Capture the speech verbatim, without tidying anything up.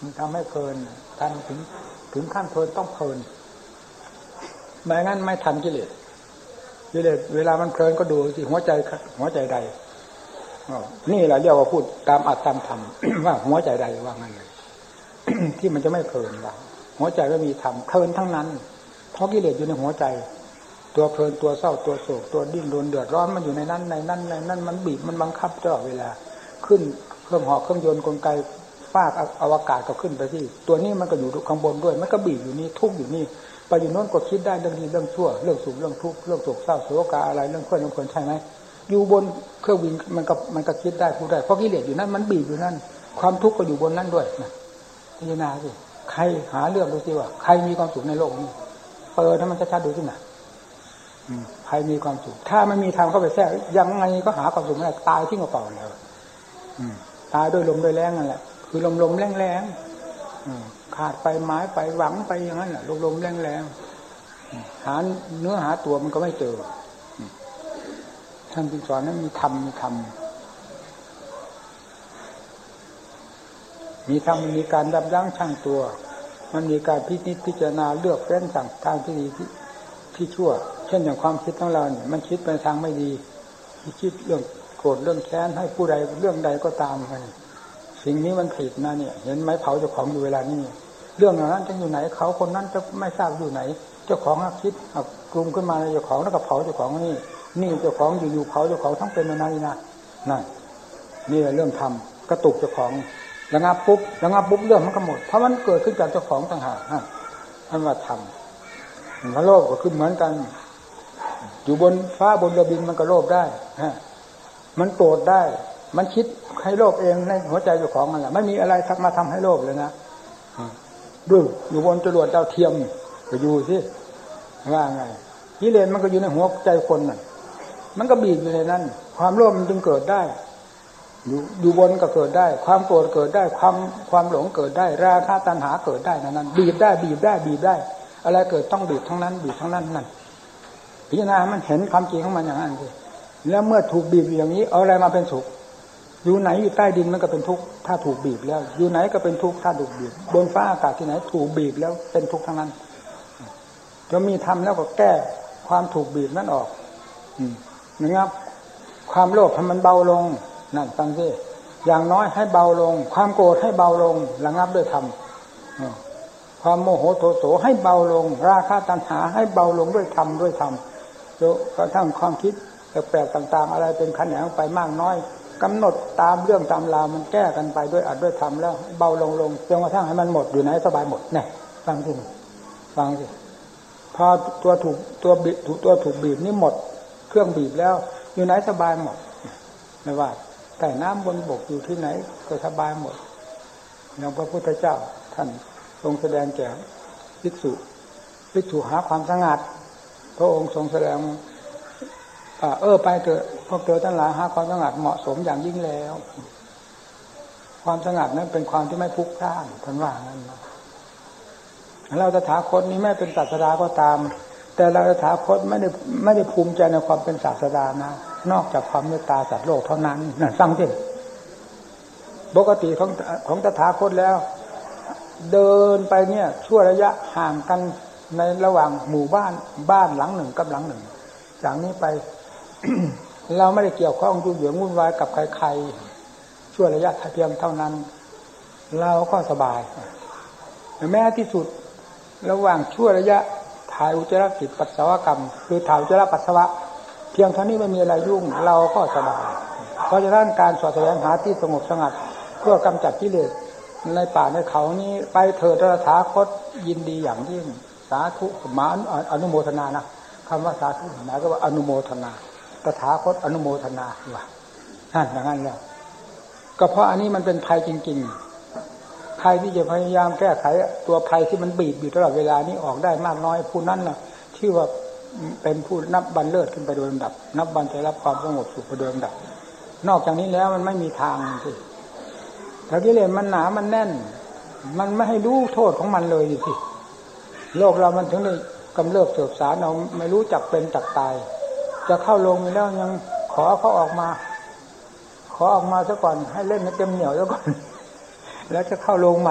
มันทำให้เพลินทันถึงถึงขั้นเพลินต้องเพลินไม่งั้นไม่ทันกิเลสกิเลสเวลามันเพลินก็ดูสิหัวใจหัวใจใดนี่แหละเรียกว่าพูดตามอัตตามธรรม ว่าหัวใจใดว่างั้นเลย ที่มันจะไม่เพลินว่าหัวใจก็มีธรรมเพลินทั้งนั้นเพราะกิเลสอยู่ในหัวใจตัวเพลินตัวเศร้าตัวโศกตัวดิ้นรนเดือดร้อนมันอยู่ในนั้นในนั้นในนั้นมันบีบมันบังคับตลอดเวลาขึ้นเครื่องหอกเครื่องยนต์กลไกฟากอวกาศก็ขึ้นไปที่ตัวนี้มันก็อยู่ข้างบนด้วยมันก็บีบอยู่นี่ทุกข์อยู่นี่ไปอยู่โน้นก็คิดได้เรื่องดีเรื่องชั่วเรื่องสุขเรื่องทุกข์เรื่องโศกเศร้าโศกาอะไรเรื่องเพื่อนเรื่องคนใช่ไหมอยู่บนเครื่องบินมันก็มันก็คิดได้พูดได้เพราะกิเลสอยู่นั่นมันบีบอยู่นั่นความทุกข์ก็อยู่บนนั้นด้วยนะพิจารณาสิใครหาเรื่องดูสิว่าใครมีความสุขในโลกนี้เปิดให้มันชัดๆดูสินะใครมีความสุขถ้าไม่มีทางเข้าไปแทรกยังไงก็หาความสุขไม่ได้ตายที่กระเป๋าแล้วตายด้วยลมด้วยแรงนั่นแหละคือลมลมแรงแรงขาดไปไม้ไปหวังไปอย่างนั้นแหละลมลมแรงแรงหาเนื้อหาตัวมันก็ไม่เจอท่านจึงสอนนั้นมีธรรมมีธรรมมีธรรมมีการยับยั้งชั่งตัวมันมีการพิจิตพิจารณาเลือกเฟ้นสั่งทางที่ดีที่ที่ชั่วเช่นอย่างความคิดของเราเนี่ยมันคิดไปทางไม่ดีคิดเรื่องโกรธเรื่องแค้นให้ผู้ใดเรื่องใดก็ตามไปสิ่งนี้มันผิดนะเนี่ยเห็นไหมเผาเจ้าของอยู่เวลานี้เรื่องเหล่านั้นจะอยู่ไหนเขาคนนั้นจะไม่ทราบอยู่ไหนเจ้าของคิดกลุ่มขึ้นมาในเจ้าของแล้วก็เผาเจ้าของนี่นี่เจ้าของอยู่ๆเผาเจ้าของทั้งเป็นนาทีนะนั่นนี่เรื่องธรรมกระตุกเจ้าของระงับปุ๊บระงับปุ๊บเรื่องมันก็หมดเพราะมันเกิดขึ้นจากเจ้าของต่างหากฮะนั่นว่าธรรมพระโลภก็คือเหมือนกันอยู่บนฟ้าบนระบินมันก็โลภได้ฮะมันโกรธได้มันคิดให้โลภเองในหัวใจเจ้าของมันแหละไม่มีอะไรทักมาทำให้โลภเลยนะดูอยู่บนจรวดดาวเทียมก็อยู่สิว่าไงกิเลสมันก็อยู่ในหัวใจคนน่ะมันก็บีบอยู่ในนั้นความโลภมันจึงเกิดได้อยู่อยู่บนก็เกิดได้ความโกรธเกิดได้ความความหลงเกิดได้ราคะตัณหาเกิดได้นั้นบีบได้บีบได้บีบได้อะไรเกิดต้องบีบทั้งนั้นบีบทั้งนั้นนั่นพิจารณามันเห็นความจริงของมันอย่างนั้นสิแล้วเมื่อถูกบีบอย่างนี้เอาอะไรมาเป็นสุขอยู่ไหนอยู่ใต้ดินมันก็เป็นทุกข์ถ้าถูกบีบแล้วอยู่ไหนก็เป็นทุกข์ถ้าถูกบีบบนฟ้าอากาศที่ไหนถูกบีบแล้วเป็นทุกข์ทั้งนั้นจะมีธรรมแล้วก็แก้ความถูกบีบนั้นออกนะครับความโลภให้มันเบาลงนั่นฟังสิอย่างน้อยให้เบาลงความโกรธให้เบาลงระงับด้วยธรรมความโมโหโทโสให้เบาลงราคะตัณหาให้เบาลงด้วยธรรมด้วยธรรมจนกระทั่งความคิดแปลกๆต่างๆอะไรเป็นขันแหงไปมากน้อยกำหนดตามเรื่องตามราวมันแก้กันไปด้วยอัดด้วยธรรมแล้วเบาลงลงจนกระทั่งให้มันหมดอยู่ไหนสบายหมดเนี่ยฟังสิฟังสิพอตัวถูกตัวบีบถูกตัวถูกบีบนี่หมดเครื่องบีบแล้วอยู่ไหนสบายหมดไม่ว่าใต้น้ำบนบกอยู่ที่ไหนก็สบายหมดอย่างพระพุทธเจ้าท่านทรงแสดงแก่ภิกษุภิกษุหาความสงัดพระองค์ทรงแสดงเออไปเถอะพวกเธอทั้งหลายหาความสงัดเหมาะสมอย่างยิ่งแล้วความสงัดนั้นเป็นความที่ไม่พลุกพล่านท่านว่างั้นเราตถาคตนี้ไม่เป็นศาสดาก็ตามแต่เราตถาคตไม่ได้ไม่ได้ภูมิใจในความเป็นศาสดานะนอกจากความเมตตาสัตว์โลกเท่านั้นนั่นฟังสิปกติของของตถาคตแล้วเดินไปเนี่ยชั่วระยะห่างกันในระหว่างหมู่บ้านบ้านหลังหนึ่งกับหลังหนึ่งจากนี้ไป เราไม่ได้เกี่ยวข้องยุ่งเหยิงวุ่นวายกับใครๆชั่วระยะเพียงเท่านั้นเราก็สบายแม้ที่สุดระหว่างชั่วระยะถ่ายอุจจาระกิจปัสสาวะกรรมคือถ่ายอุจจาระปัสสาวะเพียงเท่านี้ไม่มีอะไรยุ่งเราก็สบายเพราะฉะนั้นการสอดแสวงหาที่สงบสงัดเพื่อกำจัดกิเลสในป่าในเขานี้ไปเถิดตถาคตยินดีอย่างยิ่งสาธุมาอนุโมทนานะคำว่าสาธุหมายก็ว่าอนุโมทนาตถาคตอนุโมทนาว่านั่นอย่างนั้นแล้วก็เพราะอันนี้มันเป็นภัยจริงๆใครที่จะพยายามแก้ไขตัวภัยที่มันบีบอยู่ตลอดเวลานี้ออกได้มากน้อยผู้นั้นน่ะชื่อว่าเป็นผู้นับบันเลิศขึ้นไปโดยลำดับนับบันจะรับความสงบสุขไปโดยลำดับนอกจากนี้แล้วมันไม่มีทางสิถ้ากิเลสมันหนามันแน่นมันไม่ให้รู้โทษของมันเลยสิโลกเรามันถึงได้กำเริบเสบสารเราไม่รู้จักเป็นจักตายจะเข้าลงไปแล้วยังขอเขาออกมาขอออกมาซะก่อนให้เล่นให้เต็มเหนียวซะก่อนแล้วจะเข้าลงมา